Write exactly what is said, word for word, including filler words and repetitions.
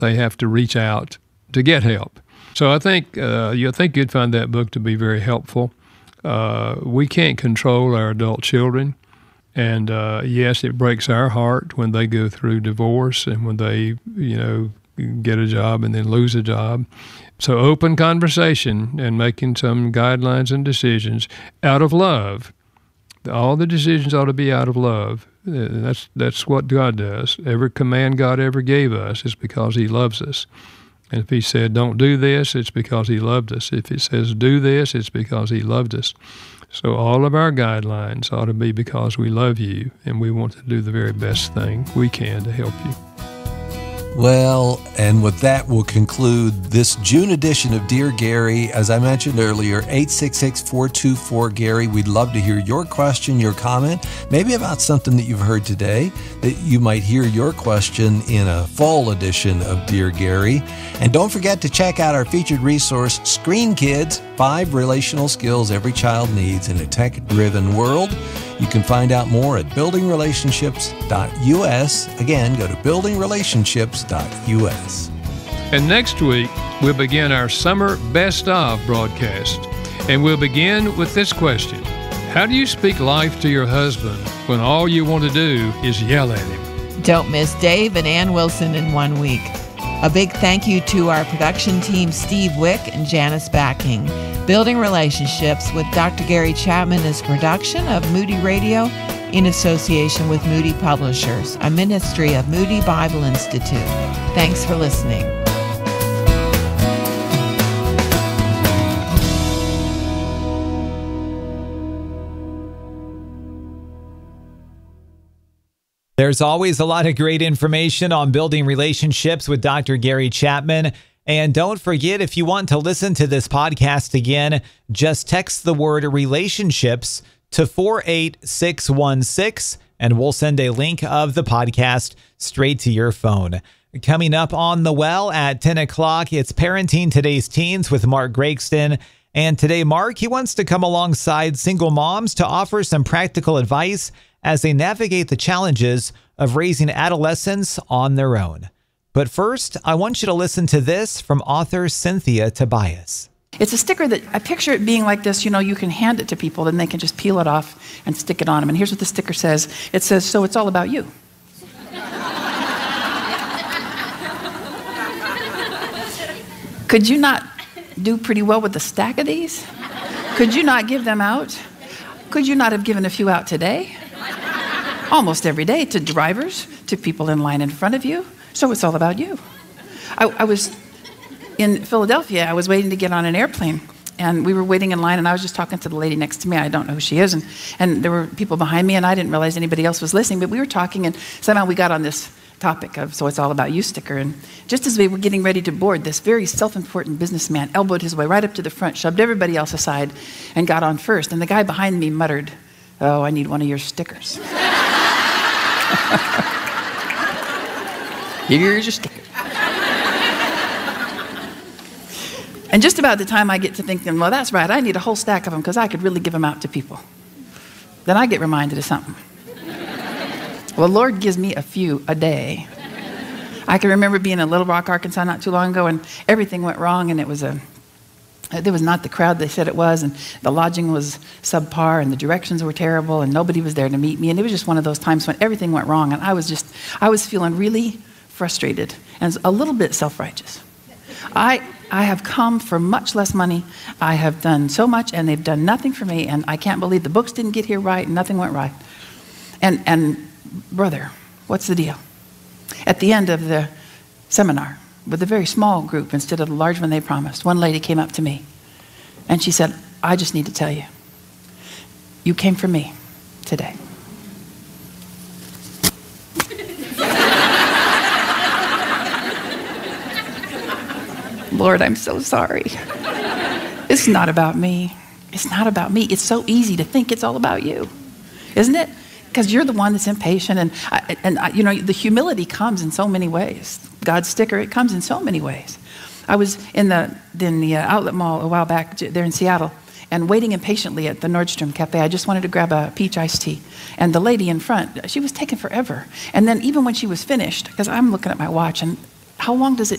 they have to reach out to get help. So I think uh, you think you'd find that book to be very helpful. Uh, we can't control our adult children, and uh, yes, it breaks our heart when they go through divorce and when they, you know, get a job and then lose a job. So open conversation and making some guidelines and decisions out of love. All the decisions ought to be out of love. That's that's what God does. Every command God ever gave us is because he loves us. And if he said, don't do this, it's because he loved us. If it says, do this, it's because he loved us. So all of our guidelines ought to be because we love you and we want to do the very best thing we can to help you. Well, and with that, we'll conclude this June edition of Dear Gary. As I mentioned earlier, eight six six, four two four, Gary. We'd love to hear your question, your comment, maybe about something that you've heard today, that you might hear your question in a fall edition of Dear Gary. And don't forget to check out our featured resource, Screen Kids, Five Relational Skills Every Child Needs in a Tech-Driven World. You can find out more at building relationships dot U S. Again, go to building relationships dot U S. And next week, we'll begin our Summer Best Of broadcast. And we'll begin with this question. How do you speak life to your husband when all you want to do is yell at him? Don't miss Dave and Ann Wilson in one week. A big thank you to our production team, Steve Wick and Janice Backing. Building Relationships with Doctor Gary Chapman is a production of Moody Radio in association with Moody Publishers, a ministry of Moody Bible Institute. Thanks for listening. There's always a lot of great information on building relationships with Doctor Gary Chapman. And don't forget, if you want to listen to this podcast again, just text the word relationships to four eight six one six, and we'll send a link of the podcast straight to your phone. Coming up on The Well at ten o'clock, it's Parenting Today's Teens with Mark Gregston. And today, Mark, he wants to come alongside single moms to offer some practical advice as they navigate the challenges of raising adolescents on their own. But first, I want you to listen to this from author Cynthia Tobias. It's a sticker that I picture it being like this. You know, you can hand it to people, then they can just peel it off and stick it on them. And here's what the sticker says. It says, so it's all about you. Could you not do pretty well with a stack of these? Could you not give them out? Could you not have given a few out today? Almost every day, to drivers, to people in line in front of you. So it's all about you. I, I was in Philadelphia. I was waiting to get on an airplane, and we were waiting in line, and I was just talking to the lady next to me. I don't know who she is, and, and there were people behind me, and I didn't realize anybody else was listening, but we were talking, and somehow we got on this topic of so it's all about you sticker. And just as we were getting ready to board, this very self-important businessman elbowed his way right up to the front, shoved everybody else aside, and got on first. And the guy behind me muttered, oh, I need one of your stickers. Here's your sticker. And just about the time I get to thinking, well, that's right, I need a whole stack of them because I could really give them out to people. Then I get reminded of something. Well, the Lord gives me a few a day. I can remember being in Little Rock, Arkansas not too long ago, and everything went wrong, and it was a, there was not the crowd they said it was, and the lodging was subpar, and the directions were terrible, and nobody was there to meet me, and it was just one of those times when everything went wrong, and I was just, I was feeling really frustrated and a little bit self-righteous. I, I have come for much less money. I have done so much, and they've done nothing for me, and I can't believe the books didn't get here right, and nothing went right. And, and brother, what's the deal? At the end of the seminar, with a very small group instead of the large one they promised, one lady came up to me, and she said, I just need to tell you, you came for me today. Lord, I'm so sorry. It's not about me. It's not about me. It's so easy to think it's all about you, isn't it? Because you're the one that's impatient, and I, and I, you know, the humility comes in so many ways. God's sticker, it comes in so many ways. I was in the in the uh, outlet mall a while back there in Seattle, and waiting impatiently at the Nordstrom Cafe. I just wanted to grab a peach iced tea, and the lady in front, she was taking forever. And then even when she was finished, because I'm looking at my watch, and how long does it